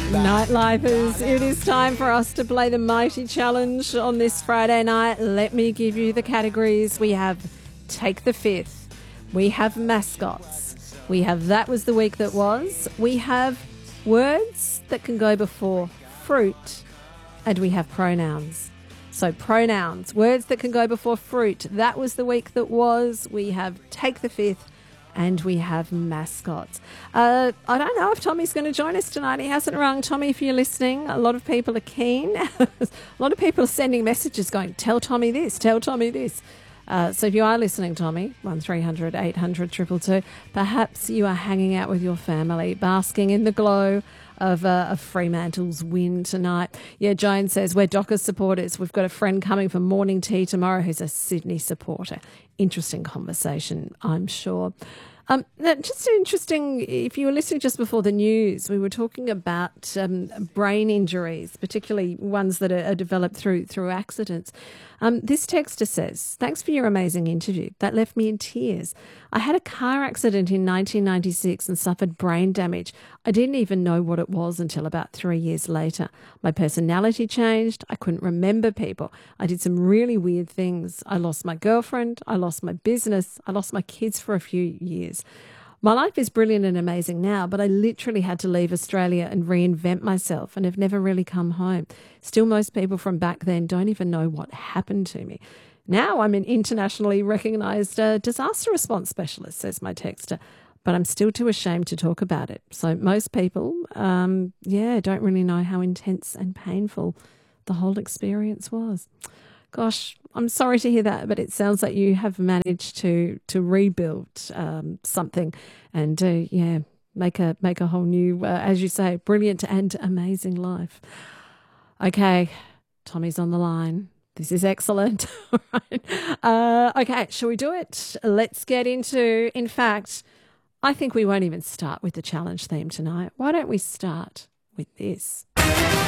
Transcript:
Nightlifers, it is time for us to play the Mighty Challenge on this Friday night. Let me give you the categories. We have Take the Fifth. We have mascots. We have That Was the Week That Was. We have words that can go before fruit. And we have pronouns. So pronouns, words that can go before fruit. That was the week that was. We have Take the Fifth. And we have mascots. I don't know if Tommy's going to join us tonight. He hasn't rung. Tommy, if you're listening, a lot of people are keen. A lot of people are sending messages going, tell Tommy this, tell Tommy this. So if you are listening, Tommy, 1300 800 222, perhaps you are hanging out with your family, basking in the glow of Fremantle's win tonight. Yeah, Joan says, we're Dockers supporters. We've got a friend coming for morning tea tomorrow who's a Sydney supporter. Interesting conversation, I'm sure. Just interesting, if you were listening just before the news, we were talking about brain injuries, particularly ones that are developed through accidents. This texter says, thanks for your amazing interview. That left me in tears. I had a car accident in 1996 and suffered brain damage. I didn't even know what it was until about 3 years later. My personality changed. I couldn't remember people. I did some really weird things. I lost my girlfriend. I lost my business. I lost my kids for a few years. My life is brilliant and amazing now, but I literally had to leave Australia and reinvent myself and have never really come home. Still, most people from back then don't even know what happened to me. Now I'm an internationally recognised disaster response specialist, says my texter, but I'm still too ashamed to talk about it. So most people, don't really know how intense and painful the whole experience was. Gosh, I'm sorry to hear that, but it sounds like you have managed to rebuild something and make a whole new, as you say, brilliant and amazing life. Okay, Tommy's on the line. This is excellent. All right. Okay, shall we do it? Let's get into, in fact, I think we won't even start with the challenge theme tonight. Why don't we start with this?